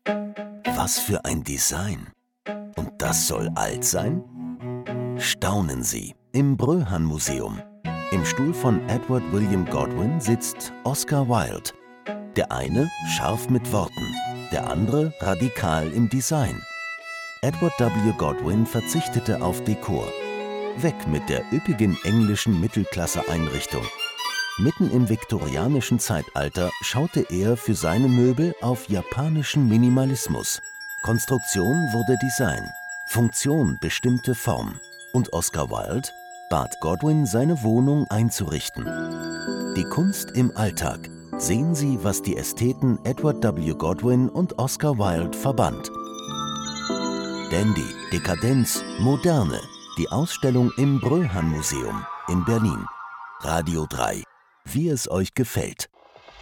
Was für ein Design! Und das soll alt sein? Staunen Sie im Bröhan-Museum. Im Stuhl von Edward William Godwin sitzt Oscar Wilde. Der eine scharf mit Worten, der andere radikal im Design. Edward W. Godwin verzichtete auf Dekor. Weg mit der üppigen englischen Mittelklasse-Einrichtung. Mitten im viktorianischen Zeitalter schaute er für seine Möbel auf japanischen Minimalismus. Konstruktion wurde Design, Funktion bestimmte Form. Und Oscar Wilde bat Godwin, seine Wohnung einzurichten. Die Kunst im Alltag. Sehen Sie, was die Ästheten Edward W. Godwin und Oscar Wilde verband. Dandy, Dekadenz, Moderne. Die Ausstellung im Bröhan-Museum in Berlin. Radio 3. Wie es euch gefällt.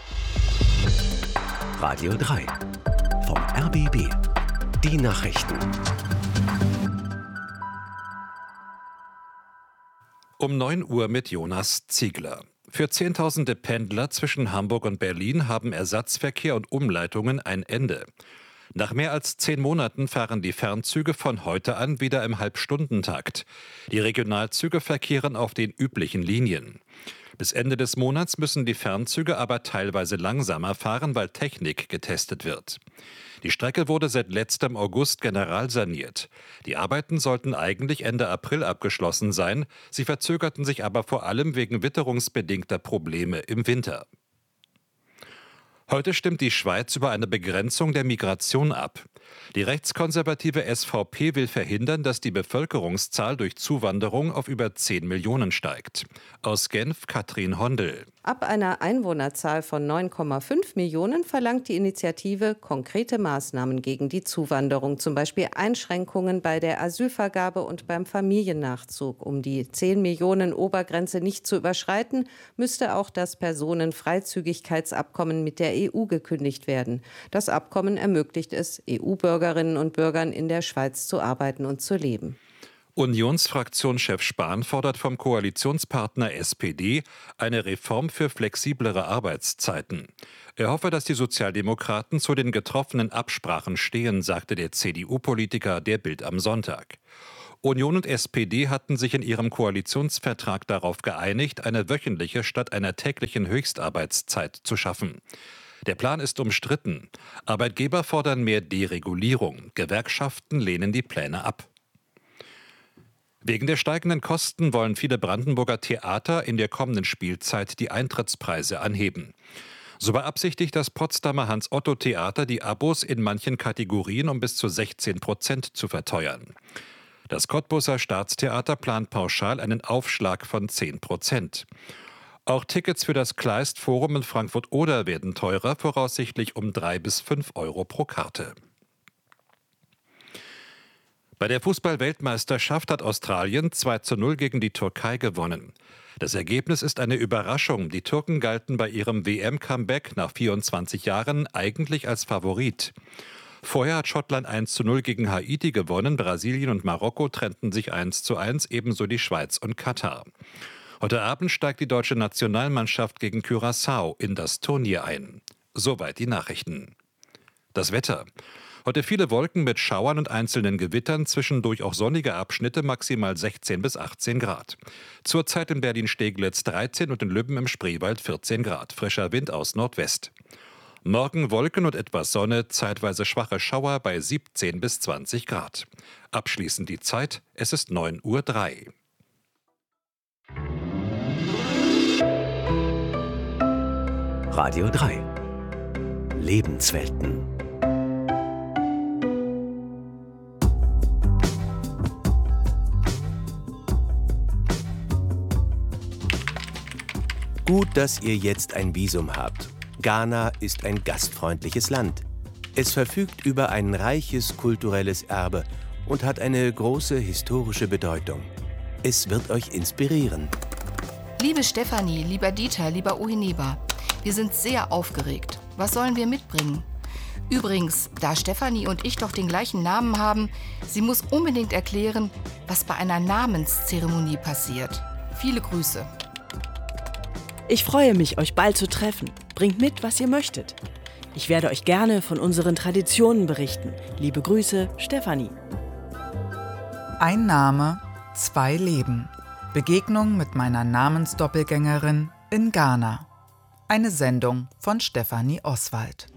Radio 3. Vom RBB. Die Nachrichten. Um 9 Uhr mit Jonas Ziegler. Für Zehntausende Pendler zwischen Hamburg und Berlin haben Ersatzverkehr und Umleitungen ein Ende. Nach mehr als 10 Monaten fahren die Fernzüge von heute an wieder im Halbstundentakt. Die Regionalzüge verkehren auf den üblichen Linien. Bis Ende des Monats müssen die Fernzüge aber teilweise langsamer fahren, weil Technik getestet wird. Die Strecke wurde seit letztem August generalsaniert. Die Arbeiten sollten eigentlich Ende April abgeschlossen sein, sie verzögerten sich aber vor allem wegen witterungsbedingter Probleme im Winter. Heute stimmt die Schweiz über eine Begrenzung der Migration ab. Die rechtskonservative SVP will verhindern, dass die Bevölkerungszahl durch Zuwanderung auf über 10 Millionen steigt. Aus Genf Katrin Hondel. Ab einer Einwohnerzahl von 9,5 Millionen verlangt die Initiative konkrete Maßnahmen gegen die Zuwanderung, zum Beispiel Einschränkungen bei der Asylvergabe und beim Familiennachzug. Um die 10 Millionen Obergrenze nicht zu überschreiten, müsste auch das Personenfreizügigkeitsabkommen mit der EU gekündigt werden. Das Abkommen ermöglicht es, EU-Bürgerinnen und Bürgern in der Schweiz zu arbeiten und zu leben. Unionsfraktionschef Spahn fordert vom Koalitionspartner SPD eine Reform für flexiblere Arbeitszeiten. Er hoffe, dass die Sozialdemokraten zu den getroffenen Absprachen stehen, sagte der CDU-Politiker der Bild am Sonntag. Union und SPD hatten sich in ihrem Koalitionsvertrag darauf geeinigt, eine wöchentliche statt einer täglichen Höchstarbeitszeit zu schaffen. Der Plan ist umstritten. Arbeitgeber fordern mehr Deregulierung. Gewerkschaften lehnen die Pläne ab. Wegen der steigenden Kosten wollen viele Brandenburger Theater in der kommenden Spielzeit die Eintrittspreise anheben. So beabsichtigt das Potsdamer Hans-Otto-Theater, die Abos in manchen Kategorien um bis zu 16% zu verteuern. Das Cottbuser Staatstheater plant pauschal einen Aufschlag von 10%. Auch Tickets für das Kleist Forum in Frankfurt-Oder werden teurer, voraussichtlich um 3 bis 5 Euro pro Karte. Bei der Fußball-Weltmeisterschaft hat Australien 2:0 gegen die Türkei gewonnen. Das Ergebnis ist eine Überraschung. Die Türken galten bei ihrem WM-Comeback nach 24 Jahren eigentlich als Favorit. Vorher hat Schottland 1:0 gegen Haiti gewonnen, Brasilien und Marokko trennten sich 1:1, ebenso die Schweiz und Katar. Heute Abend steigt die deutsche Nationalmannschaft gegen Curaçao in das Turnier ein. Soweit die Nachrichten. Das Wetter. Heute viele Wolken mit Schauern und einzelnen Gewittern, zwischendurch auch sonnige Abschnitte, maximal 16 bis 18 Grad. Zurzeit in Berlin-Steglitz 13 und in Lübben im Spreewald 14 Grad. Frischer Wind aus Nordwest. Morgen Wolken und etwas Sonne, zeitweise schwache Schauer bei 17 bis 20 Grad. Abschließend die Zeit, es ist 9:03 Uhr. Radio 3. Lebenswelten. Gut, dass ihr jetzt ein Visum habt. Ghana ist ein gastfreundliches Land. Es verfügt über ein reiches kulturelles Erbe und hat eine große historische Bedeutung. Es wird euch inspirieren. Liebe Stefanie, lieber Dieter, lieber Ohineba, wir sind sehr aufgeregt. Was sollen wir mitbringen? Übrigens, da Stefanie und ich doch den gleichen Namen haben, sie muss unbedingt erklären, was bei einer Namenszeremonie passiert. Viele Grüße. Ich freue mich, euch bald zu treffen. Bringt mit, was ihr möchtet. Ich werde euch gerne von unseren Traditionen berichten. Liebe Grüße, Stefanie. Ein Name, 2 Leben. Begegnung mit meiner Namensdoppelgängerin in Ghana. Eine Sendung von Stefanie Oswald.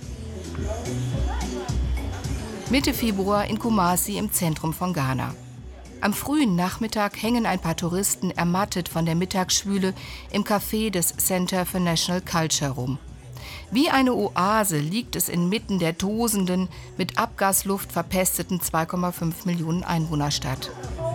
Mitte Februar in Kumasi im Zentrum von Ghana. Am frühen Nachmittag hängen ein paar Touristen ermattet von der Mittagsschwüle im Café des Center for National Culture rum. Wie eine Oase liegt es inmitten der tosenden, mit Abgasluft verpesteten 2,5 Millionen Einwohnerstadt.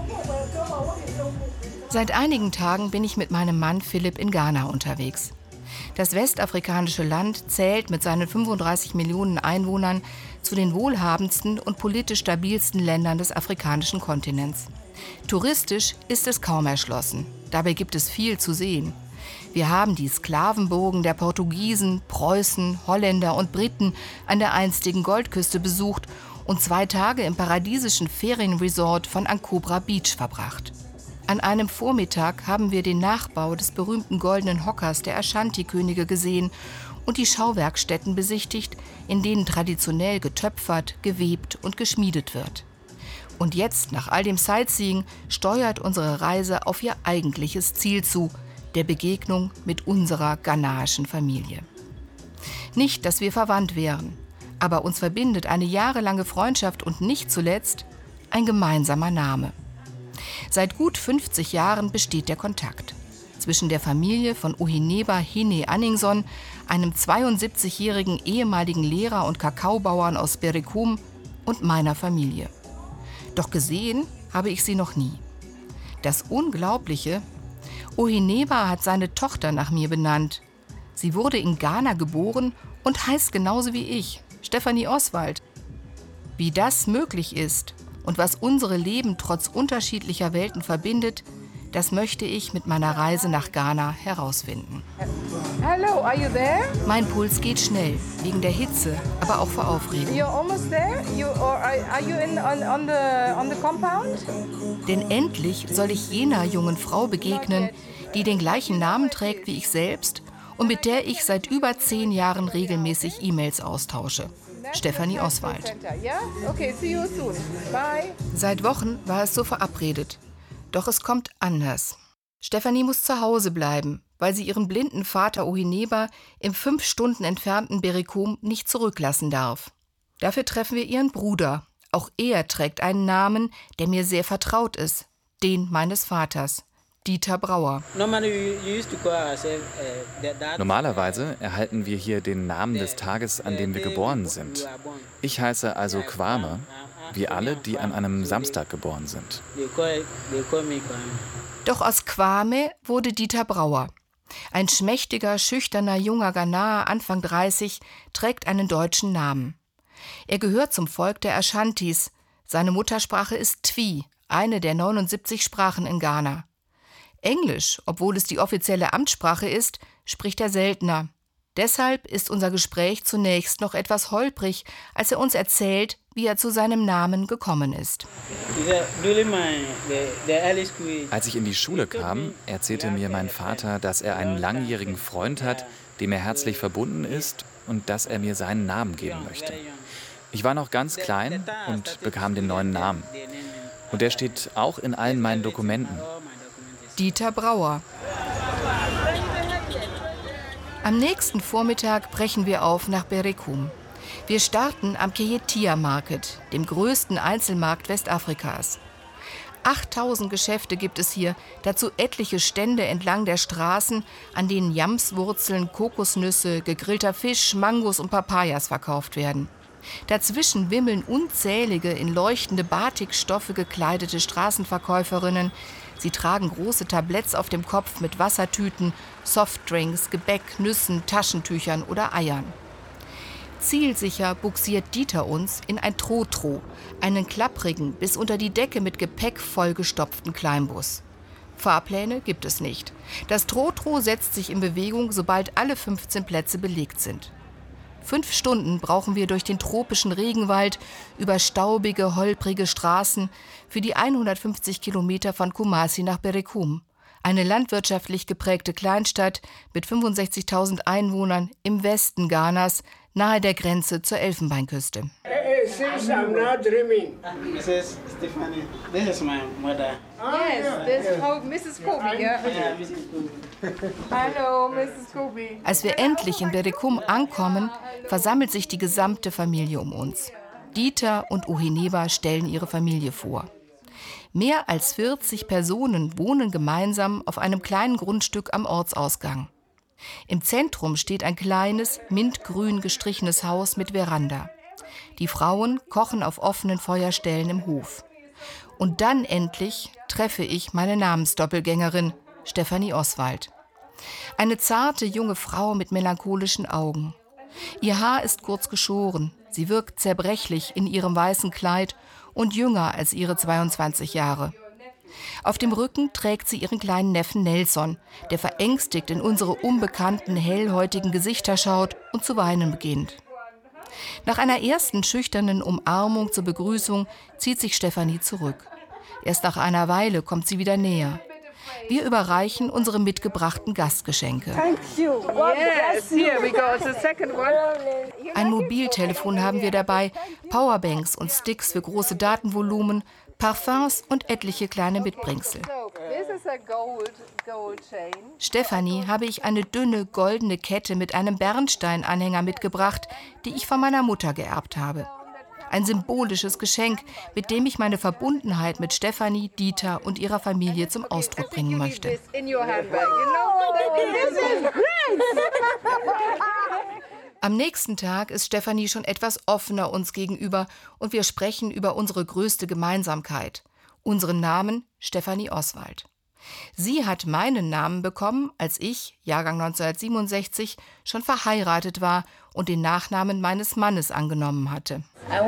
Seit einigen Tagen bin ich mit meinem Mann Philipp in Ghana unterwegs. Das westafrikanische Land zählt mit seinen 35 Millionen Einwohnern zu den wohlhabendsten und politisch stabilsten Ländern des afrikanischen Kontinents. Touristisch ist es kaum erschlossen. Dabei gibt es viel zu sehen. Wir haben die Sklavenburgen der Portugiesen, Preußen, Holländer und Briten an der einstigen Goldküste besucht und 2 Tage im paradiesischen Ferienresort von Ankobra Beach verbracht. An einem Vormittag haben wir den Nachbau des berühmten goldenen Hockers der Ashanti-Könige gesehen und die Schauwerkstätten besichtigt, in denen traditionell getöpfert, gewebt und geschmiedet wird. Und jetzt, nach all dem Sightseeing, steuert unsere Reise auf ihr eigentliches Ziel zu, der Begegnung mit unserer ghanaischen Familie. Nicht, dass wir verwandt wären, aber uns verbindet eine jahrelange Freundschaft und nicht zuletzt ein gemeinsamer Name. Seit gut 50 Jahren besteht der Kontakt zwischen der Familie von Uhineba Hene Anningson, einem 72-jährigen ehemaligen Lehrer und Kakaobauern aus Berekum, und meiner Familie. Doch gesehen habe ich sie noch nie. Das Unglaubliche: Uhineba hat seine Tochter nach mir benannt. Sie wurde in Ghana geboren und heißt genauso wie ich, Stefanie Oswald. Wie das möglich ist und was unsere Leben trotz unterschiedlicher Welten verbindet, das möchte ich mit meiner Reise nach Ghana herausfinden. Hello, are you there? Mein Puls geht schnell, wegen der Hitze, aber auch vor Aufregung. You're almost there? Are you on the compound? Denn endlich soll ich jener jungen Frau begegnen, die den gleichen Namen trägt wie ich selbst und mit der ich seit über 10 Jahren regelmäßig E-Mails austausche. Stefanie Oswald. Okay, see you soon. Bye. Seit Wochen war es so verabredet. Doch es kommt anders. Stefanie muss zu Hause bleiben, weil sie ihren blinden Vater Uhineba im 5 Stunden entfernten Berekum nicht zurücklassen darf. Dafür treffen wir ihren Bruder. Auch er trägt einen Namen, der mir sehr vertraut ist, den meines Vaters, Dieter Brauer. Normalerweise erhalten wir hier den Namen des Tages, an dem wir geboren sind. Ich heiße also Kwame, wie alle, die an einem Samstag geboren sind. Doch aus Kwame wurde Dieter Brauer. Ein schmächtiger, schüchterner junger Ghanaer, Anfang 30, trägt einen deutschen Namen. Er gehört zum Volk der Aschantis. Seine Muttersprache ist Twi, eine der 79 Sprachen in Ghana. Englisch, obwohl es die offizielle Amtssprache ist, spricht er seltener. Deshalb ist unser Gespräch zunächst noch etwas holprig, als er uns erzählt, wie er zu seinem Namen gekommen ist. Als ich in die Schule kam, erzählte mir mein Vater, dass er einen langjährigen Freund hat, dem er herzlich verbunden ist und dass er mir seinen Namen geben möchte. Ich war noch ganz klein und bekam den neuen Namen. Und der steht auch in allen meinen Dokumenten. Dieter Brauer. Am nächsten Vormittag brechen wir auf nach Berekum. Wir starten am Keyetia Market, dem größten Einzelmarkt Westafrikas. 8000 Geschäfte gibt es hier, dazu etliche Stände entlang der Straßen, an denen Yamswurzeln, Kokosnüsse, gegrillter Fisch, Mangos und Papayas verkauft werden. Dazwischen wimmeln unzählige in leuchtende Batikstoffe gekleidete Straßenverkäuferinnen. Sie tragen große Tabletts auf dem Kopf mit Wassertüten, Softdrinks, Gebäck, Nüssen, Taschentüchern oder Eiern. Zielsicher buxiert Dieter uns in ein Trotro, einen klapprigen, bis unter die Decke mit Gepäck vollgestopften Kleinbus. Fahrpläne gibt es nicht. Das Trotro setzt sich in Bewegung, sobald alle 15 Plätze belegt sind. 5 Stunden brauchen wir durch den tropischen Regenwald, über staubige, holprige Straßen für die 150 Kilometer von Kumasi nach Berekum, eine landwirtschaftlich geprägte Kleinstadt mit 65.000 Einwohnern im Westen Ghanas, nahe der Grenze zur Elfenbeinküste. Since I'm not dreaming. Mrs. Stephanie, this is my mother. Yes, this is Mrs. Kobi. Hallo, Mrs. Kobi. Als wir endlich in Berekum ankommen, versammelt sich die gesamte Familie um uns. Dieter und Uhineba stellen ihre Familie vor. Mehr als 40 Personen wohnen gemeinsam auf einem kleinen Grundstück am Ortsausgang. Im Zentrum steht ein kleines, mintgrün gestrichenes Haus mit Veranda. Die Frauen kochen auf offenen Feuerstellen im Hof. Und dann endlich treffe ich meine Namensdoppelgängerin, Stefanie Oswald. Eine zarte junge Frau mit melancholischen Augen. Ihr Haar ist kurz geschoren, sie wirkt zerbrechlich in ihrem weißen Kleid und jünger als ihre 22 Jahre. Auf dem Rücken trägt sie ihren kleinen Neffen Nelson, der verängstigt in unsere unbekannten, hellhäutigen Gesichter schaut und zu weinen beginnt. Nach einer ersten schüchternen Umarmung zur Begrüßung zieht sich Stefanie zurück. Erst nach einer Weile kommt sie wieder näher. Wir überreichen unsere mitgebrachten Gastgeschenke. Ein Mobiltelefon haben wir dabei, Powerbanks und Sticks für große Datenvolumen, Parfums und etliche kleine Mitbringsel. Stefanie habe ich eine dünne, goldene Kette mit einem Bernsteinanhänger mitgebracht, die ich von meiner Mutter geerbt habe. Ein symbolisches Geschenk, mit dem ich meine Verbundenheit mit Stefanie, Dieter und ihrer Familie zum Ausdruck bringen möchte. Am nächsten Tag ist Stefanie schon etwas offener uns gegenüber und wir sprechen über unsere größte Gemeinsamkeit, unseren Namen Stefanie Oswald. Sie hat meinen Namen bekommen, als ich, Jahrgang 1967, schon verheiratet war und den Nachnamen meines Mannes angenommen hatte.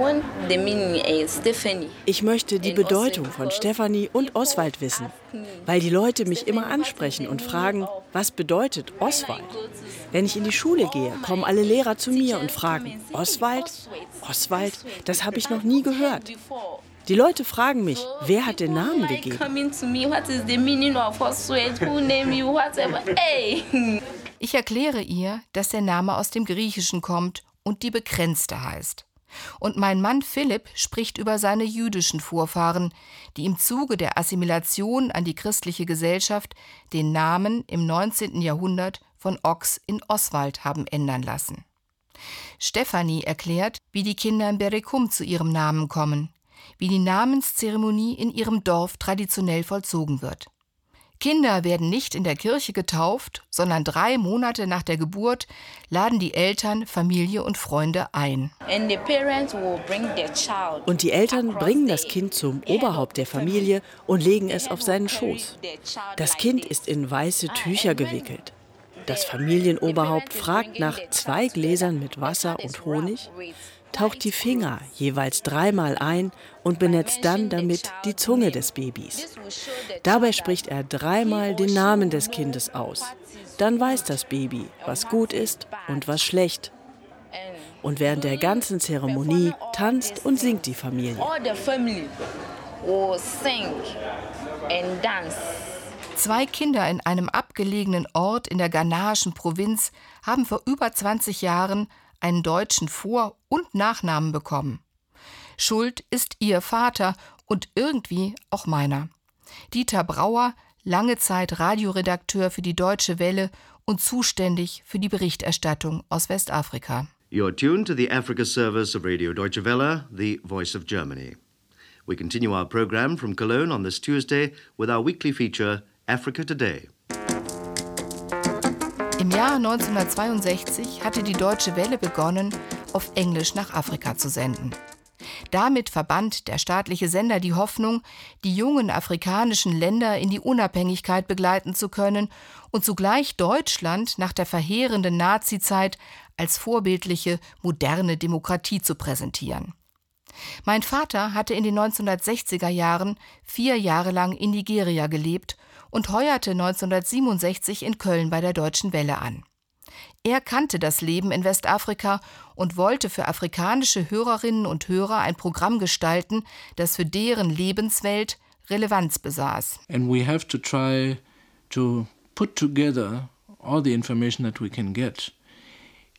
Ich möchte die Bedeutung von Stefanie und Oswald wissen, weil die Leute mich immer ansprechen und fragen, was bedeutet Oswald? Wenn ich in die Schule gehe, kommen alle Lehrer zu mir und fragen, Oswald? Oswald? Das habe ich noch nie gehört. Die Leute fragen mich, wer hat den Namen gegeben? Ich erkläre ihr, dass der Name aus dem Griechischen kommt und die Begrenzte heißt. Und mein Mann Philipp spricht über seine jüdischen Vorfahren, die im Zuge der Assimilation an die christliche Gesellschaft den Namen im 19. Jahrhundert von Ox in Oswald haben ändern lassen. Stefanie erklärt, wie die Kinder in Berekum zu ihrem Namen kommen, wie die Namenszeremonie in ihrem Dorf traditionell vollzogen wird. Kinder werden nicht in der Kirche getauft, sondern 3 Monate nach der Geburt laden die Eltern, Familie und Freunde ein. Und die Eltern bringen das Kind zum Oberhaupt der Familie und legen es auf seinen Schoß. Das Kind ist in weiße Tücher gewickelt. Das Familienoberhaupt fragt nach 2 Gläsern mit Wasser und Honig, taucht die Finger jeweils 3-mal ein und benetzt dann damit die Zunge des Babys. Dabei spricht er 3-mal den Namen des Kindes aus. Dann weiß das Baby, was gut ist und was schlecht. Und während der ganzen Zeremonie tanzt und singt die Familie. 2 Kinder in einem abgelegenen Ort in der ghanaischen Provinz haben vor über 20 Jahren einen deutschen Vor- und Nachnamen bekommen. Schuld ist ihr Vater und irgendwie auch meiner. Dieter Brauer, lange Zeit Radioredakteur für die Deutsche Welle und zuständig für die Berichterstattung aus Westafrika. You're tuned to the Africa Service of Radio Deutsche Welle, the voice of Germany. We continue our program from Cologne on this Tuesday with our weekly feature Africa Today. Im Jahr 1962 hatte die Deutsche Welle begonnen, auf Englisch nach Afrika zu senden. Damit verband der staatliche Sender die Hoffnung, die jungen afrikanischen Länder in die Unabhängigkeit begleiten zu können und zugleich Deutschland nach der verheerenden Nazizeit als vorbildliche, moderne Demokratie zu präsentieren. Mein Vater hatte in den 1960er Jahren 4 Jahre lang in Nigeria gelebt und heuerte 1967 in Köln bei der Deutschen Welle an. Er kannte das Leben in Westafrika und wollte für afrikanische Hörerinnen und Hörer ein Programm gestalten, das für deren Lebenswelt Relevanz besaß. And we have to try to put together all the information that we can get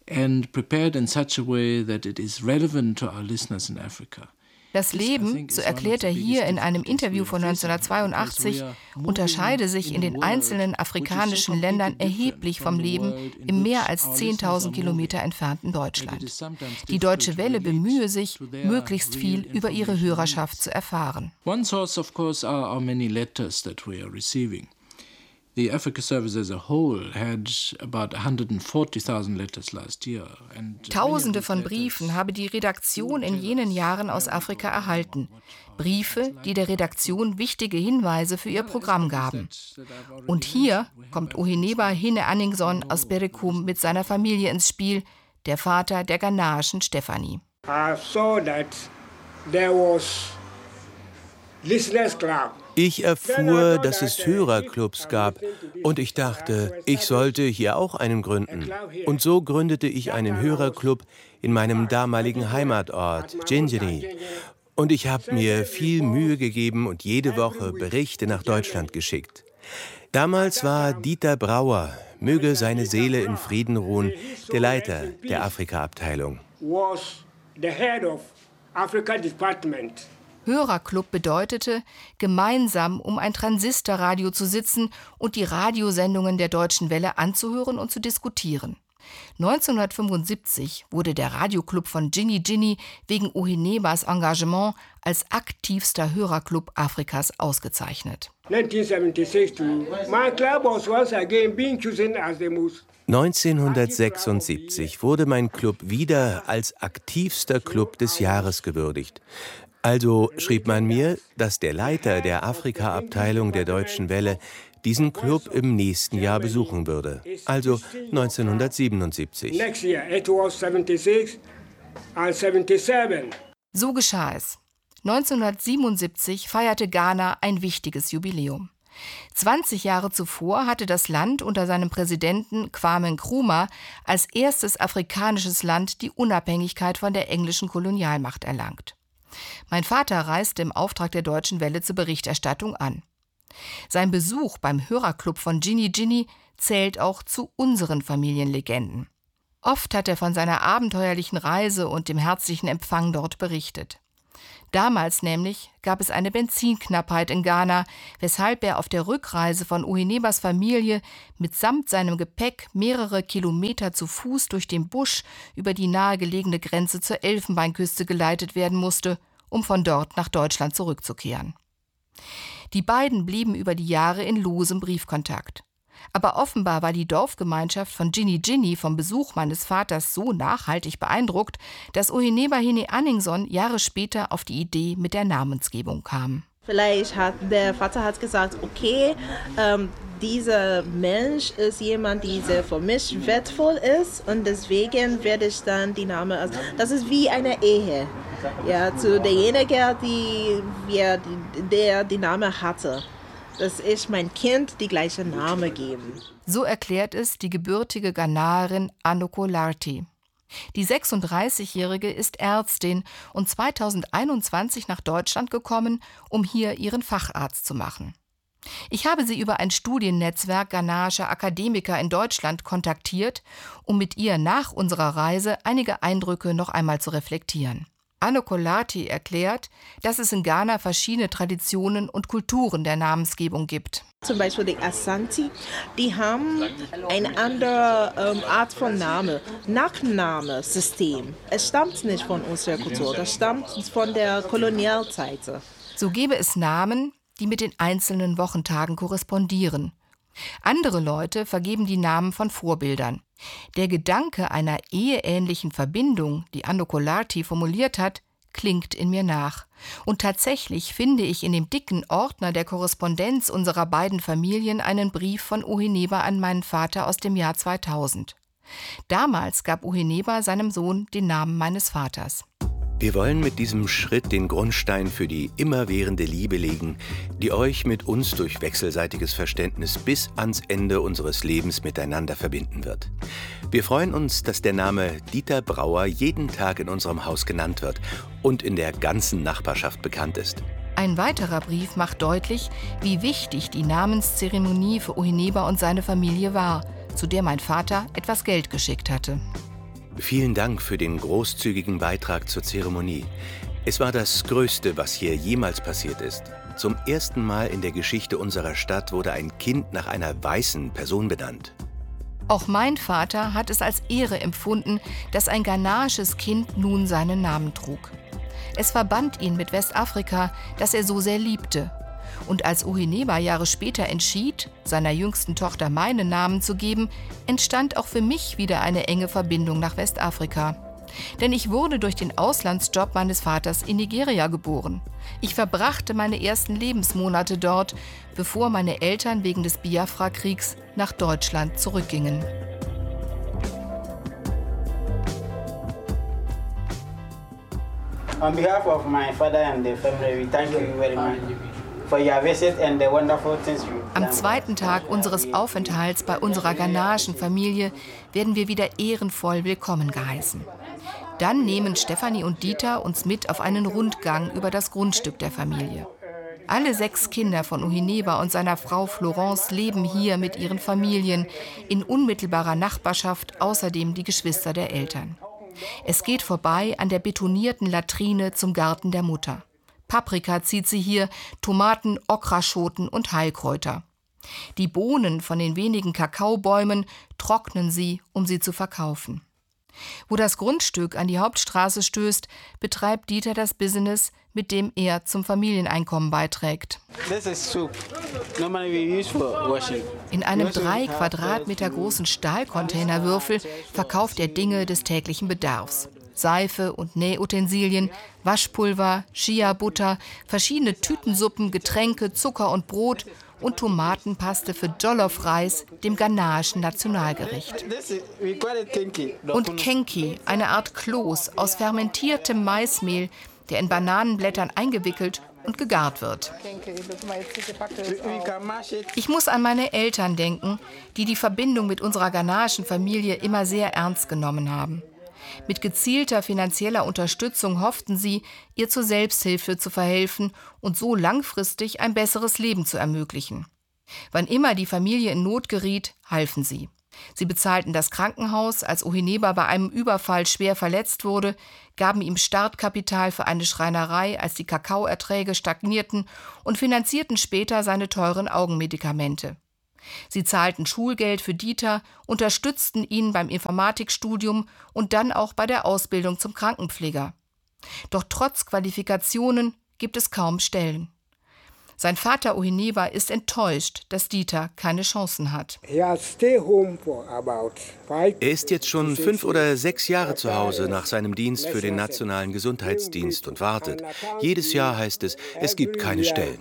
and prepared in such a way that it is relevant to our listeners in Africa. Das Leben, so erklärt er hier in einem Interview von 1982, unterscheide sich in den einzelnen afrikanischen Ländern erheblich vom Leben im mehr als 10.000 Kilometer entfernten Deutschland. Die Deutsche Welle bemühe sich, möglichst viel über ihre Hörerschaft zu erfahren. One source, of course, are our many letters that we are receiving. The Africa Service as a whole had about 140,000 letters last year. Tausende von Briefen habe die Redaktion in jenen Jahren aus Afrika erhalten. Briefe, die der Redaktion wichtige Hinweise für ihr Programm gaben. Und hier kommt Uheneba Hine Anningson aus Berekum mit seiner Familie ins Spiel, der Vater der ghanaischen Stephanie. I saw that there was Listeners Club. Ich erfuhr, dass es Hörerclubs gab und ich dachte, ich sollte hier auch einen gründen. Und so gründete ich einen Hörerclub in meinem damaligen Heimatort, Jinjini. Und ich habe mir viel Mühe gegeben und jede Woche Berichte nach Deutschland geschickt. Damals war Dieter Brauer, möge seine Seele in Frieden ruhen, der Leiter der Afrika-Abteilung. Hörerclub bedeutete, gemeinsam um ein Transistorradio zu sitzen und die Radiosendungen der Deutschen Welle anzuhören und zu diskutieren. 1975 wurde der Radioclub von Jinny wegen Uhenebas Engagement als aktivster Hörerclub Afrikas ausgezeichnet. 1976 wurde mein Club wieder als aktivster Club des Jahres gewürdigt. Also schrieb man mir, dass der Leiter der Afrika-Abteilung der Deutschen Welle diesen Club im nächsten Jahr besuchen würde, also 1977. So geschah es. 1977 feierte Ghana ein wichtiges Jubiläum. 20 Jahre zuvor hatte das Land unter seinem Präsidenten Kwame Nkrumah als erstes afrikanisches Land die Unabhängigkeit von der englischen Kolonialmacht erlangt. Mein Vater reiste im Auftrag der Deutschen Welle zur Berichterstattung an. Sein Besuch beim Hörerclub von Jinny zählt auch zu unseren Familienlegenden. Oft hat er von seiner abenteuerlichen Reise und dem herzlichen Empfang dort berichtet. Damals nämlich gab es eine Benzinknappheit in Ghana, weshalb er auf der Rückreise von Uhenebas Familie mitsamt seinem Gepäck mehrere Kilometer zu Fuß durch den Busch über die nahegelegene Grenze zur Elfenbeinküste geleitet werden musste, um von dort nach Deutschland zurückzukehren. Die beiden blieben über die Jahre in losem Briefkontakt. Aber offenbar war die Dorfgemeinschaft von Jinny vom Besuch meines Vaters so nachhaltig beeindruckt, dass Uheneba Hine Anningson Jahre später auf die Idee mit der Namensgebung kam. Vielleicht hat der Vater gesagt, okay, dieser Mensch ist jemand, der sehr für mich wertvoll ist und deswegen werde ich dann die Namen, das ist wie eine Ehe, ja, zu derjenige, der die Namen hatte. Dass ich mein Kind die gleiche Name geben. So erklärt es die gebürtige Ghanaerin Anoko Larty. Die 36-Jährige ist Ärztin und 2021 nach Deutschland gekommen, um hier ihren Facharzt zu machen. Ich habe sie über ein Studiennetzwerk ghanaischer Akademiker in Deutschland kontaktiert, um mit ihr nach unserer Reise einige Eindrücke noch einmal zu reflektieren. Anoko Larty erklärt, dass es in Ghana verschiedene Traditionen und Kulturen der Namensgebung gibt. Zum Beispiel die Asante, die haben eine andere Art von Name, Nachnamensystem. Es stammt nicht von unserer Kultur, das stammt von der Kolonialzeit. So gäbe es Namen, die mit den einzelnen Wochentagen korrespondieren. Andere Leute vergeben die Namen von Vorbildern. Der Gedanke einer eheähnlichen Verbindung, die Anoko Larty formuliert hat, klingt in mir nach. Und tatsächlich finde ich in dem dicken Ordner der Korrespondenz unserer beiden Familien einen Brief von Uheneba an meinen Vater aus dem Jahr 2000. Damals gab Uheneba seinem Sohn den Namen meines Vaters. Wir wollen mit diesem Schritt den Grundstein für die immerwährende Liebe legen, die euch mit uns durch wechselseitiges Verständnis bis ans Ende unseres Lebens miteinander verbinden wird. Wir freuen uns, dass der Name Dieter Brauer jeden Tag in unserem Haus genannt wird und in der ganzen Nachbarschaft bekannt ist. Ein weiterer Brief macht deutlich, wie wichtig die Namenszeremonie für Uheneba und seine Familie war, zu der mein Vater etwas Geld geschickt hatte. Vielen Dank für den großzügigen Beitrag zur Zeremonie. Es war das Größte, was hier jemals passiert ist. Zum ersten Mal in der Geschichte unserer Stadt wurde ein Kind nach einer weißen Person benannt. Auch mein Vater hat es als Ehre empfunden, dass ein ghanaisches Kind nun seinen Namen trug. Es verband ihn mit Westafrika, das er so sehr liebte. Und als Uhineba Jahre später entschied, seiner jüngsten Tochter meinen Namen zu geben, entstand auch für mich wieder eine enge Verbindung nach Westafrika. Denn ich wurde durch den Auslandsjob meines Vaters in Nigeria geboren. Ich verbrachte meine ersten Lebensmonate dort, bevor meine Eltern wegen des Biafra-Kriegs nach Deutschland zurückgingen. On behalf of my father and the family, we thank you very much for your visit and the wonderful things you've done. Am zweiten Tag unseres Aufenthalts bei unserer ghanaischen Familie werden wir wieder ehrenvoll willkommen geheißen. Dann nehmen Stefanie und Dieter uns mit auf einen Rundgang über das Grundstück der Familie. Alle 6 Kinder von Uhineba und seiner Frau Florence leben hier mit ihren Familien, in unmittelbarer Nachbarschaft außerdem die Geschwister der Eltern. Es geht vorbei an der betonierten Latrine zum Garten der Mutter. Paprika zieht sie hier, Tomaten, Okraschoten und Heilkräuter. Die Bohnen von den wenigen Kakaobäumen trocknen sie, um sie zu verkaufen. Wo das Grundstück an die Hauptstraße stößt, betreibt Dieter das Business, mit dem er zum Familieneinkommen beiträgt. In einem 3 Quadratmeter großen Stahlcontainerwürfel verkauft er Dinge des täglichen Bedarfs. Seife und Nähutensilien, Waschpulver, Chia-Butter, verschiedene Tütensuppen, Getränke, Zucker und Brot und Tomatenpaste für Jollof-Reis, dem ghanaischen Nationalgericht. Und Kenki, eine Art Kloß aus fermentiertem Maismehl, der in Bananenblättern eingewickelt und gegart wird. Ich muss an meine Eltern denken, die die Verbindung mit unserer ghanaischen Familie immer sehr ernst genommen haben. Mit gezielter finanzieller Unterstützung hofften sie, ihr zur Selbsthilfe zu verhelfen und so langfristig ein besseres Leben zu ermöglichen. Wann immer die Familie in Not geriet, halfen sie. Sie bezahlten das Krankenhaus, als Uhineba bei einem Überfall schwer verletzt wurde, gaben ihm Startkapital für eine Schreinerei, als die Kakaoerträge stagnierten, und finanzierten später seine teuren Augenmedikamente. Sie zahlten Schulgeld für Dieter, unterstützten ihn beim Informatikstudium und dann auch bei der Ausbildung zum Krankenpfleger. Doch trotz Qualifikationen gibt es kaum Stellen. Sein Vater Uhineba ist enttäuscht, dass Dieter keine Chancen hat. Er ist jetzt schon 5 oder 6 Jahre zu Hause nach seinem Dienst für den Nationalen Gesundheitsdienst und wartet. Jedes Jahr heißt es, es gibt keine Stellen.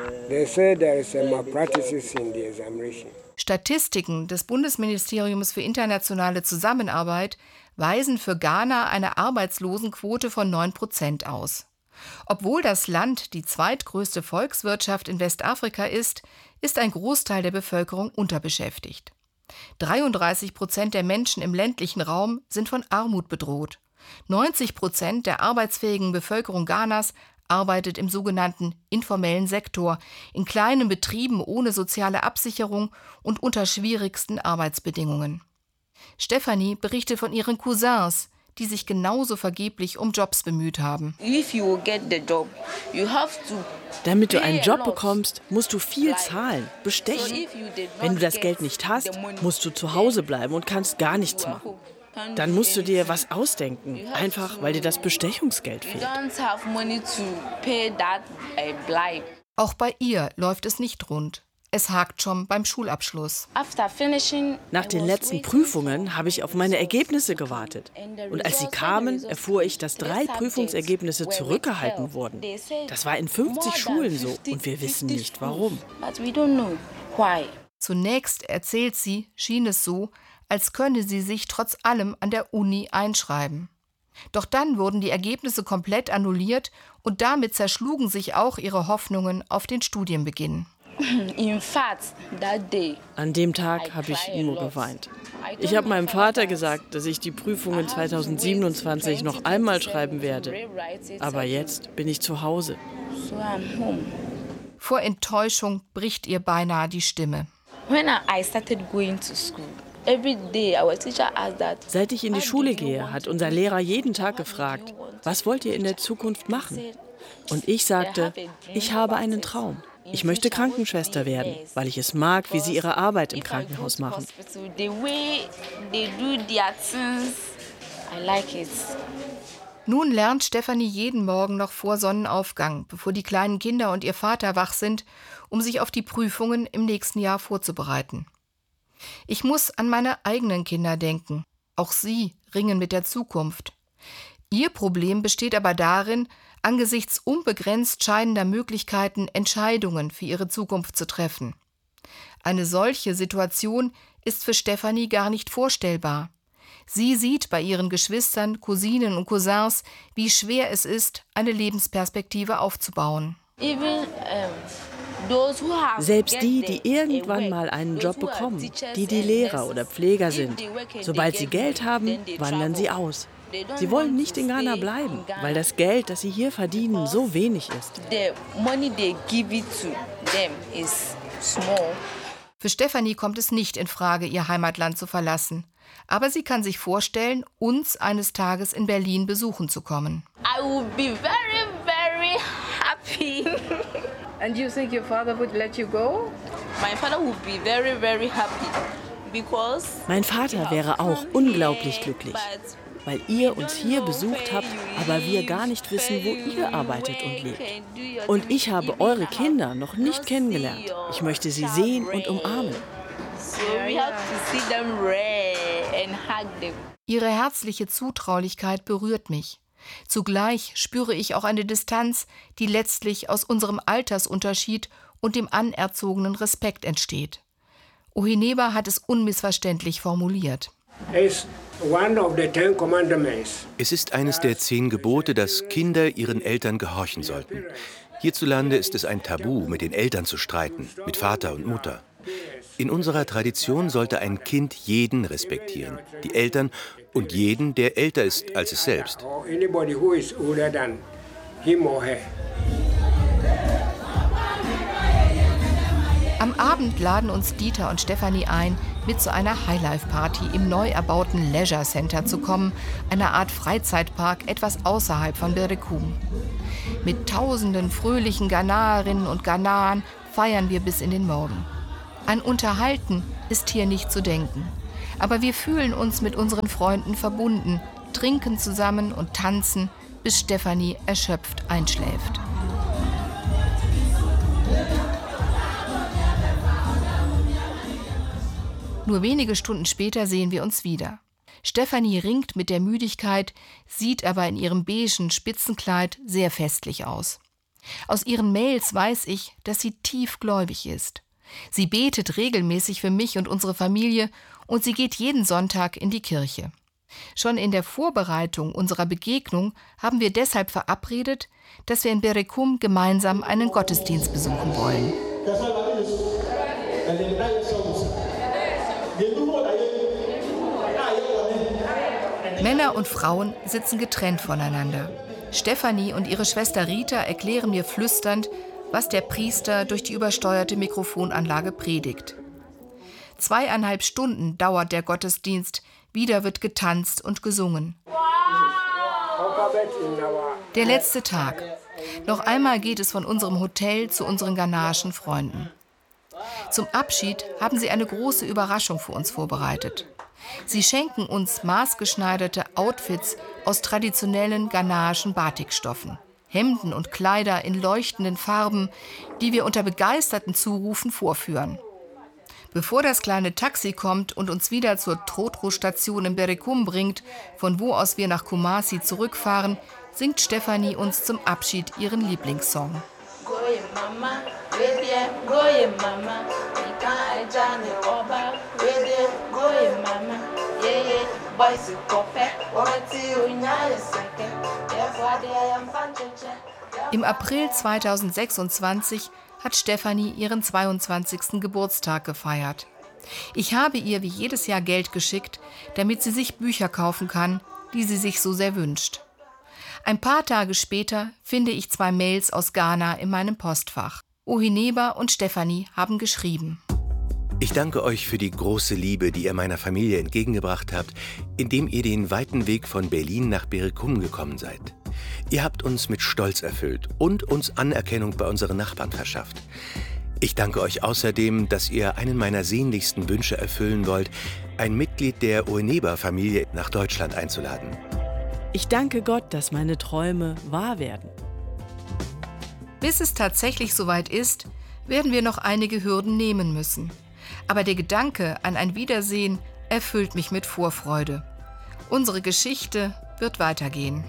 Statistiken des Bundesministeriums für internationale Zusammenarbeit weisen für Ghana eine Arbeitslosenquote von 9% aus. Obwohl das Land die zweitgrößte Volkswirtschaft in Westafrika ist, ist ein Großteil der Bevölkerung unterbeschäftigt. 33% der Menschen im ländlichen Raum sind von Armut bedroht. 90% der arbeitsfähigen Bevölkerung Ghanas arbeitet im sogenannten informellen Sektor, in kleinen Betrieben ohne soziale Absicherung und unter schwierigsten Arbeitsbedingungen. Stefanie berichtet von ihren Cousins, die sich genauso vergeblich um Jobs bemüht haben. Damit du einen Job bekommst, musst du viel zahlen, bestechen. Wenn du das Geld nicht hast, musst du zu Hause bleiben und kannst gar nichts machen. Dann musst du dir was ausdenken, einfach weil dir das Bestechungsgeld fehlt. Auch bei ihr läuft es nicht rund. Es hakt schon beim Schulabschluss. Nach den letzten Prüfungen habe ich auf meine Ergebnisse gewartet. Und als sie kamen, erfuhr ich, dass 3 Prüfungsergebnisse zurückgehalten wurden. Das war in 50 Schulen so und wir wissen nicht warum. Zunächst, erzählt sie, schien es so, als könne sie sich trotz allem an der Uni einschreiben. Doch dann wurden die Ergebnisse komplett annulliert und damit zerschlugen sich auch ihre Hoffnungen auf den Studienbeginn. An dem Tag habe ich nur geweint. Ich habe meinem Vater gesagt, dass ich die Prüfungen 2027 noch einmal schreiben werde. Aber jetzt bin ich zu Hause. Vor Enttäuschung bricht ihr beinahe die Stimme. Seit ich in die Schule gehe, hat unser Lehrer jeden Tag gefragt, was wollt ihr in der Zukunft machen? Und ich sagte, ich habe einen Traum. Ich möchte Krankenschwester werden, weil ich es mag, wie sie ihre Arbeit im Krankenhaus machen. Nun lernt Stefanie jeden Morgen noch vor Sonnenaufgang, bevor die kleinen Kinder und ihr Vater wach sind, um sich auf die Prüfungen im nächsten Jahr vorzubereiten. Ich muss an meine eigenen Kinder denken. Auch sie ringen mit der Zukunft. Ihr Problem besteht aber darin, angesichts unbegrenzt scheidender Möglichkeiten Entscheidungen für ihre Zukunft zu treffen. Eine solche Situation ist für Stefanie gar nicht vorstellbar. Sie sieht bei ihren Geschwistern, Cousinen und Cousins, wie schwer es ist, eine Lebensperspektive aufzubauen. Selbst die irgendwann mal einen Job bekommen, die Lehrer oder Pfleger sind, sobald sie Geld haben, wandern sie aus. Sie wollen nicht in Ghana bleiben, weil das Geld, das sie hier verdienen, so wenig ist. Für Stefanie kommt es nicht in Frage, ihr Heimatland zu verlassen. Aber sie kann sich vorstellen, uns eines Tages in Berlin besuchen zu kommen. I would be very, very happy. And you think your father would let you go? My father would be very, very happy. Because mein Vater wäre auch unglaublich glücklich, weil ihr uns hier besucht habt, aber wir gar nicht wissen, wo ihr arbeitet und lebt. Und ich habe eure Kinder noch nicht kennengelernt. Ich möchte sie sehen und umarmen. Ihre herzliche Zutraulichkeit berührt mich. Zugleich spüre ich auch eine Distanz, die letztlich aus unserem Altersunterschied und dem anerzogenen Respekt entsteht. Ohineba hat es unmissverständlich formuliert. Es ist eines der 10 Gebote, dass Kinder ihren Eltern gehorchen sollten. Hierzulande ist es ein Tabu, mit den Eltern zu streiten, mit Vater und Mutter. In unserer Tradition sollte ein Kind jeden respektieren, die Eltern und jeden, der älter ist als es selbst. Am Abend laden uns Dieter und Stefanie ein, mit zu einer Highlife-Party im neu erbauten Leisure Center zu kommen, einer Art Freizeitpark etwas außerhalb von Berekum. Mit tausenden fröhlichen Ghanaerinnen und Ghanaern feiern wir bis in den Morgen. An Unterhalten ist hier nicht zu denken. Aber wir fühlen uns mit unseren Freunden verbunden, trinken zusammen und tanzen, bis Stefanie erschöpft einschläft. Nur wenige Stunden später sehen wir uns wieder. Stefanie ringt mit der Müdigkeit, sieht aber in ihrem beigen Spitzenkleid sehr festlich aus. Aus ihren Mails weiß ich, dass sie tiefgläubig ist. Sie betet regelmäßig für mich und unsere Familie und sie geht jeden Sonntag in die Kirche. Schon in der Vorbereitung unserer Begegnung haben wir deshalb verabredet, dass wir in Berekum gemeinsam einen Gottesdienst besuchen wollen. Männer und Frauen sitzen getrennt voneinander. Stefanie und ihre Schwester Rita erklären mir flüsternd, was der Priester durch die übersteuerte Mikrofonanlage predigt. 2,5 Stunden dauert der Gottesdienst, wieder wird getanzt und gesungen. Der letzte Tag. Noch einmal geht es von unserem Hotel zu unseren ghanaischen Freunden. Zum Abschied haben sie eine große Überraschung für uns vorbereitet. Sie schenken uns maßgeschneiderte Outfits aus traditionellen ghanaischen Batikstoffen. Hemden und Kleider in leuchtenden Farben, die wir unter begeisterten Zurufen vorführen. Bevor das kleine Taxi kommt und uns wieder zur Trotro-Station in Berekum bringt, von wo aus wir nach Kumasi zurückfahren, singt Stefanie uns zum Abschied ihren Lieblingssong. Im April 2026 hat Stefanie ihren 22. Geburtstag gefeiert. Ich habe ihr wie jedes Jahr Geld geschickt, damit sie sich Bücher kaufen kann, die sie sich so sehr wünscht. Ein paar Tage später finde ich 2 Mails aus Ghana in meinem Postfach. Ohineba und Stefanie haben geschrieben. Ich danke euch für die große Liebe, die ihr meiner Familie entgegengebracht habt, indem ihr den weiten Weg von Berlin nach Berikum gekommen seid. Ihr habt uns mit Stolz erfüllt und uns Anerkennung bei unseren Nachbarn verschafft. Ich danke euch außerdem, dass ihr einen meiner sehnlichsten Wünsche erfüllen wollt, ein Mitglied der Oeneba-Familie nach Deutschland einzuladen. Ich danke Gott, dass meine Träume wahr werden. Bis es tatsächlich soweit ist, werden wir noch einige Hürden nehmen müssen. Aber der Gedanke an ein Wiedersehen erfüllt mich mit Vorfreude. Unsere Geschichte wird weitergehen.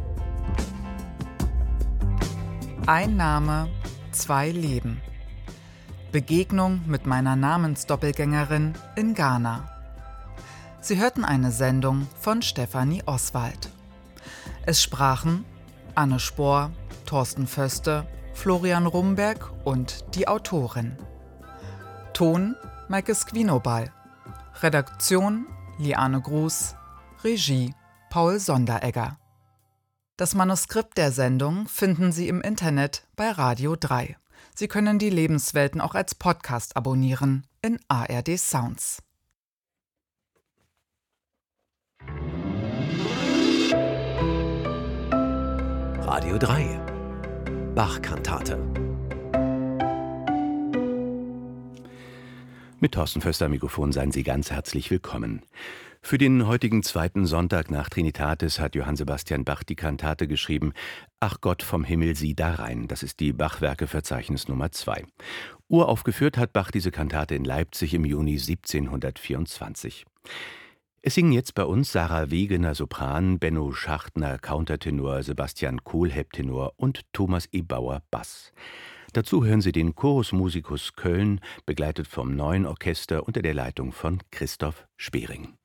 Ein Name, zwei Leben. Begegnung mit meiner Namensdoppelgängerin in Ghana. Sie hörten eine Sendung von Stefanie Oswald. Es sprachen Anne Spohr, Thorsten Föste, Florian Rumberg und die Autorin. Ton Maike Squinobal. Redaktion Liane Gruß. Regie Paul Sonderegger. Das Manuskript der Sendung finden Sie im Internet bei Radio 3. Sie können die Lebenswelten auch als Podcast abonnieren in ARD Sounds. Radio 3 Bach-Kantate. Mit Thorsten Föster am Mikrofon seien Sie ganz herzlich willkommen. Für den heutigen zweiten Sonntag nach Trinitatis hat Johann Sebastian Bach die Kantate geschrieben »Ach Gott vom Himmel, sieh da rein«. Das ist die Bachwerkeverzeichnis Nummer 2. Uraufgeführt hat Bach diese Kantate in Leipzig im Juni 1724. Es singen jetzt bei uns Sarah Wegener Sopran, Benno Schachtner Countertenor, Sebastian Kohlhepp Tenor und Thomas E. Bauer Bass. Dazu hören Sie den Chorus Musicus Köln, begleitet vom Neuen Orchester unter der Leitung von Christoph Spering.